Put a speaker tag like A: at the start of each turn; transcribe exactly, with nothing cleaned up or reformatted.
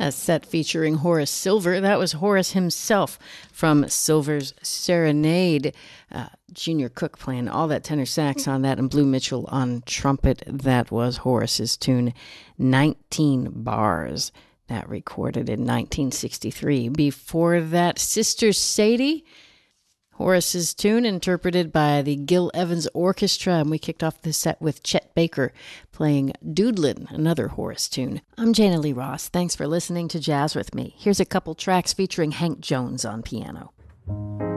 A: A set featuring Horace Silver. That was Horace himself from Silver's Serenade. Uh, Junior Cook playing all that tenor sax on that, and Blue Mitchell on trumpet. That was Horace's tune, nineteen Bars. That recorded in nineteen sixty-three. Before that, Sister Sadie, Horace's tune interpreted by the Gil Evans Orchestra, and we kicked off the set with Chet Baker playing Doodlin', another Horace tune. I'm Jana Lee Ross. Thanks for listening to Jazz with Me. Here's a couple tracks featuring Hank Jones on piano.